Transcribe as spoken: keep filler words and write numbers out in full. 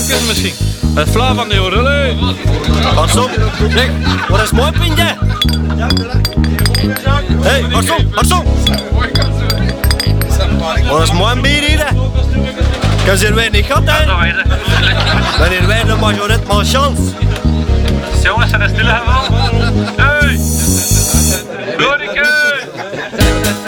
stukjes misschien. Het flauw van die orille. Garçon, zeg, wat is mooi pintje? Hé, hey, garçon, garçon. Wat is mooi bier hier? Ik heb ze er weer niet gehad, hè? Dan hier wij de majoret malchance.